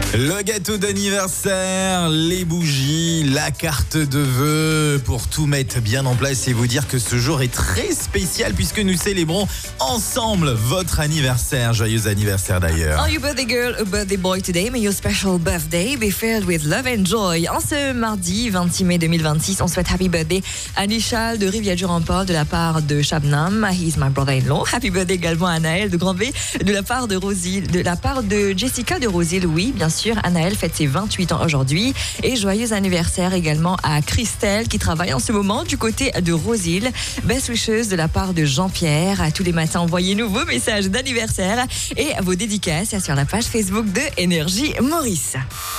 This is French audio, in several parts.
Le gâteau d'anniversaire, les bougies, la carte de vœux pour tout mettre bien en place et vous dire que ce jour est très spécial puisque nous célébrons ensemble votre anniversaire. Joyeux anniversaire d'ailleurs. Are you birthday girl or birthday boy today? May your special birthday be filled with love and joy. En ce mardi 26 mai 2026, on souhaite happy birthday à Nishal de Rivière-du-Remport de la part de Shabnam. He's my brother-in-law. Happy birthday également à Naël de Grand B de la part de Rosile, de la part de Jessica de Rosile. Oui, bien sûr, Anaël fête ses 28 ans aujourd'hui. Et joyeux anniversaire également à Christelle qui travaille en ce moment du côté de Rosile. Best wishes de la part de Jean-Pierre. Tous les matins, envoyez-nous vos messages d'anniversaire et vos dédicaces sur la page Facebook de Énergie Maurice.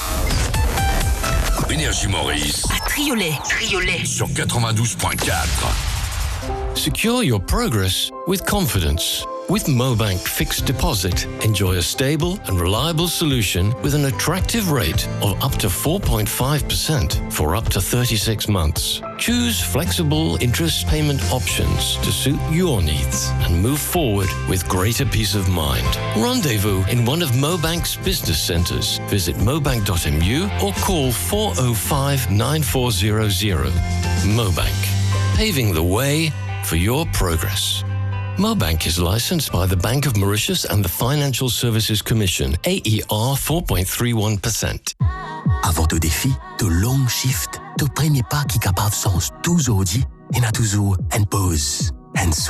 Énergie Maurice. À Triolet. Sur 92.4. Secure your progress with confidence. With Mobank Fixed Deposit, enjoy a stable and reliable solution with an attractive rate of up to 4.5% for up to 36 months. Choose flexible interest payment options to suit your needs and move forward with greater peace of mind. Rendezvous in one of Mobank's business centers. Visit mobank.mu or call 405 9400. Mobank, paving the way for your progress. Mobank is licensed by the Bank of Mauritius and the Financial Services Commission, AER 4.31%. Avant de défi, de longs shifts, de premiers pas qui capable sens toujours dit, et n'a toujours une pause,